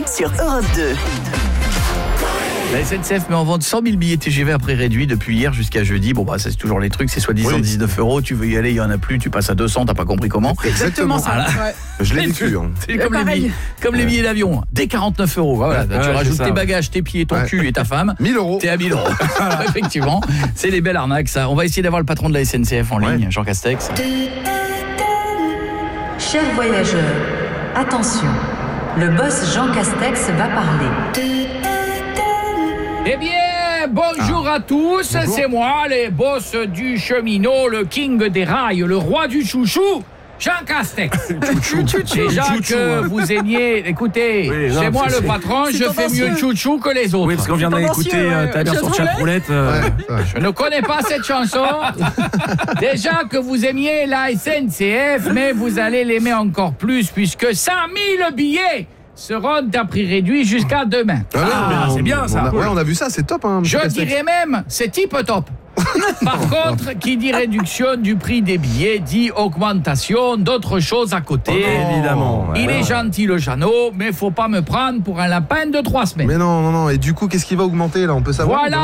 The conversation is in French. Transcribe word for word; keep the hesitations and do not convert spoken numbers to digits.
sur Europe deux. La S N C F met en vente cent mille billets T G V à prix réduit depuis hier jusqu'à jeudi. Bon bah ça c'est toujours les trucs, c'est soi-disant oui. dix-neuf euros, tu veux y aller, il y en a plus, tu passes à deux cents, t'as pas compris comment. Exactement ça. Voilà. Ouais. Je l'ai vécu. Hein. C'est comme, les billets, comme les billets d'avion, dès quarante-neuf euros. Voilà, ouais, tu ouais, rajoutes tes bagages, tes pieds, ton ouais. cul et ta femme. mille euros. T'es à mille euros. Effectivement, c'est les belles arnaques ça. On va essayer d'avoir le patron de la S N C F en ouais. ligne, Jean Castex. Chers voyageurs, attention, le boss Jean Castex va parler. Eh bien, bonjour ah. à tous, bonjour. C'est moi, les boss du cheminot, le king des rails, le roi du chouchou, Jean Castex. Chouchou, chouchou. Déjà chouchou, que hein. vous aimiez, écoutez, oui, c'est non, moi c'est, le patron, je fais mieux chouchou que les autres. Oui, parce qu'on vient d'écouter euh, ta mère sur Chatroulette. Euh... Ouais, je ne connais pas cette chanson. Déjà que vous aimiez la S N C F, mais vous allez l'aimer encore plus, puisque cent mille billets seront à prix réduit jusqu'à demain. Ah, ah c'est bien ça. On a, ouais, on a vu ça, c'est top. Hein, je dirais même, c'est type top. Par contre, qui dit réduction du prix des billets dit augmentation d'autres choses à côté. Oh, évidemment. Il ouais. est gentil le Jeannot, mais faut pas me prendre pour un lapin de trois semaines. Mais non, non, non. Et du coup, qu'est-ce qui va augmenter là? On peut savoir. Voilà.